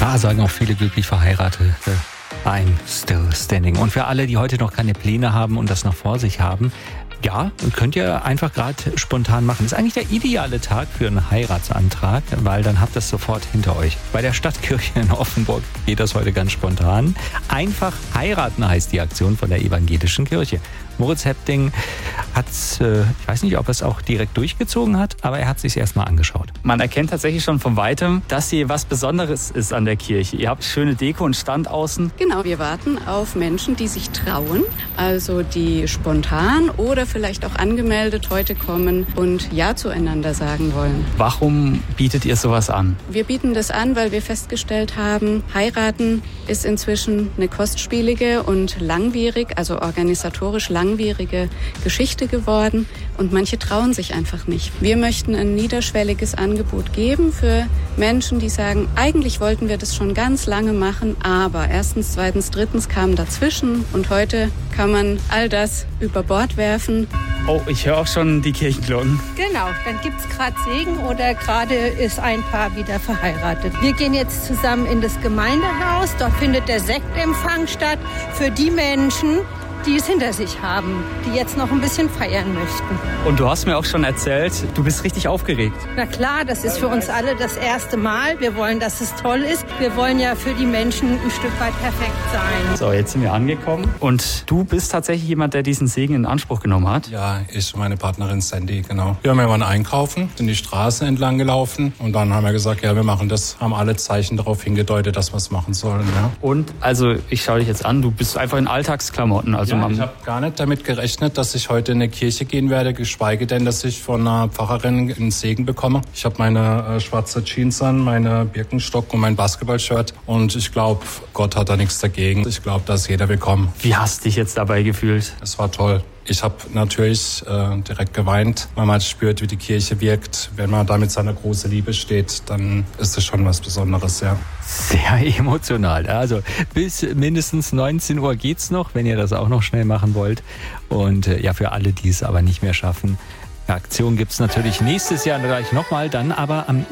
Da sagen auch viele glücklich Verheiratete, I'm still standing. Und für alle, die heute noch keine Pläne haben und das noch vor sich haben, ja, könnt ihr einfach gerade spontan machen. Das ist eigentlich der ideale Tag für einen Heiratsantrag, weil dann habt ihr es sofort hinter euch. Bei der Stadtkirche in Offenburg geht das heute ganz spontan. Einfach heiraten heißt die Aktion von der evangelischen Kirche. Moritz Hepting hat ich weiß nicht, ob er es auch direkt durchgezogen hat, aber er hat es sich erstmal angeschaut. Man erkennt tatsächlich schon von Weitem, dass hier was Besonderes ist an der Kirche. Ihr habt schöne Deko und Stand außen. Genau, wir warten auf Menschen, die sich trauen, also die spontan oder vielleicht auch angemeldet heute kommen und Ja zueinander sagen wollen. Warum bietet ihr sowas an? Wir bieten das an, weil wir festgestellt haben, heiraten ist inzwischen eine kostspielige und langwierig, also organisatorisch langwierige Geschichte geworden und manche trauen sich einfach nicht. Wir möchten ein niederschwelliges Angebot geben für Menschen, die sagen, eigentlich wollten wir das schon ganz lange machen, aber erstens, zweitens, drittens kam dazwischen und heute kann man all das über Bord werfen. Oh, ich höre auch schon die Kirchenglocken. Genau, dann gibt's gerade Segen oder gerade ist ein Paar wieder verheiratet. Wir gehen jetzt zusammen in das Gemeindehaus. Dort findet der Sektempfang statt für die Menschen, die es hinter sich haben, die jetzt noch ein bisschen feiern möchten. Und du hast mir auch schon erzählt, du bist richtig aufgeregt. Na klar, das ist für uns alle das erste Mal. Wir wollen, dass es toll ist. Wir wollen ja für die Menschen ein Stück weit perfekt sein. So, jetzt sind wir angekommen. Und du bist tatsächlich jemand, der diesen Segen in Anspruch genommen hat? Ja, ich und meine Partnerin Sandy, genau. Wir waren einkaufen, sind die Straße entlang gelaufen und dann haben wir gesagt, ja, wir machen das. Haben alle Zeichen darauf hingedeutet, dass wir es machen sollen. Ja. Und, also, ich schaue dich jetzt an, du bist einfach in Alltagsklamotten. Also ja, ich habe gar nicht damit gerechnet, dass ich heute in eine Kirche gehen werde, geschweige denn, dass ich von einer Pfarrerin einen Segen bekomme. Ich habe meine schwarze Jeans an, meine Birkenstock und mein Basketballshirt und ich glaube, Gott hat da nichts dagegen. Ich glaube, da ist jeder willkommen. Wie hast du dich jetzt dabei gefühlt? Es war toll. Ich habe natürlich direkt geweint, weil man spürt, wie die Kirche wirkt. Wenn man da mit seiner großen Liebe steht, dann ist es schon was Besonderes, ja. Sehr emotional. Also bis mindestens 19 Uhr geht's noch, wenn ihr das auch noch schnell machen wollt. Und ja, für alle, die es aber nicht mehr schaffen, Aktion gibt's natürlich nächstes Jahr gleich nochmal, dann aber am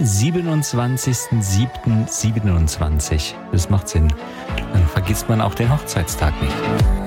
27.07.27. Das macht Sinn. Dann vergisst man auch den Hochzeitstag nicht.